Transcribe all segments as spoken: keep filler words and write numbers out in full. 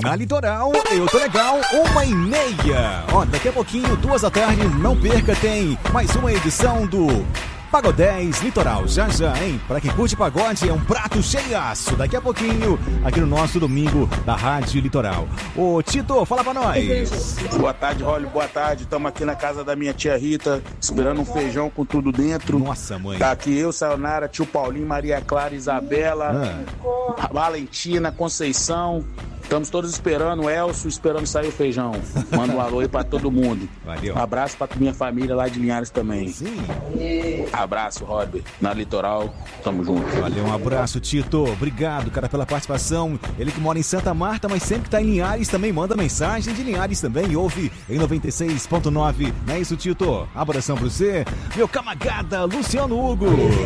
Na Litoral, eu tô legal, uma e meia. Ó, daqui a pouquinho, duas da tarde, não perca, tem mais uma edição do Pagodez Litoral. Já já, hein? Pra quem curte pagode, é um prato cheiaço. Daqui a pouquinho, aqui no nosso domingo da Rádio Litoral. Ô, Tito, fala pra nós. Boa tarde, Rolly, boa tarde. Estamos aqui na casa da minha tia Rita, esperando um feijão com tudo dentro. Nossa, mãe. Tá aqui eu, Sayonara, tio Paulinho, Maria Clara, Isabela, ah. Valentina, Conceição. Estamos todos esperando o Elcio, esperando sair o feijão. Manda um alô aí pra todo mundo. Valeu. Um abraço pra minha família lá de Linhares também. Sim. Abraço, Robert. Na Litoral, tamo junto. Valeu, um abraço, Tito. Obrigado, cara, pela participação. Ele que mora em Santa Marta, mas sempre que tá em Linhares, também manda mensagem de Linhares também. Ouve em noventa e seis ponto nove. Não é isso, Tito? Abração pra você. Meu camagada, Luciano Hugo.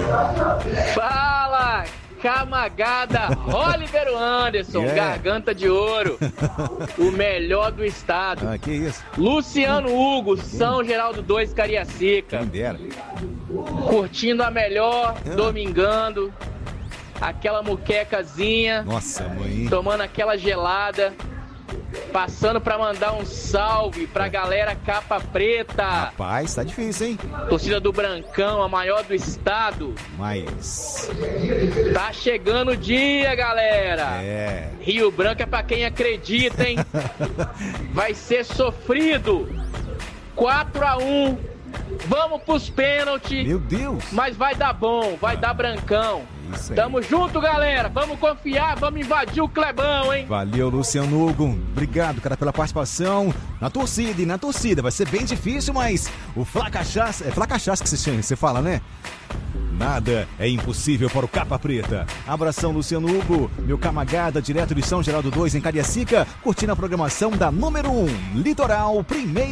Fala! Camagada, Oliver Anderson, yeah. Garganta de ouro, o melhor do estado. Ah, que isso? Luciano Hugo, São Geraldo dois, Cariacica. Quem dera. Curtindo a melhor, ah. domingando, aquela muquecazinha. Nossa, mãe. Tomando aquela gelada. Passando pra mandar um salve pra galera Capa Preta. Rapaz, tá difícil, hein? Torcida do Brancão, a maior do estado. Mas... tá chegando o dia, galera. É. Rio Branco é pra quem acredita, hein? Vai ser sofrido. quatro a um. Vamos pros pênaltis. Meu Deus. Mas vai dar bom, vai ah. dar Brancão. Isso aí. Tamo junto, galera. Vamos confiar, vamos invadir o Clebão, hein? Valeu, Luciano Hugo. Obrigado, cara, pela participação. Na torcida e na torcida. Vai ser bem difícil, mas o Flá Cachaça... É Flá Cachaça que você, você fala, né? Nada é impossível para o Capa Preta. Abração, Luciano Hugo. Meu camagada, direto de São Geraldo dois, em Cariacica, curtindo a programação da número um, Litoral, primeiro.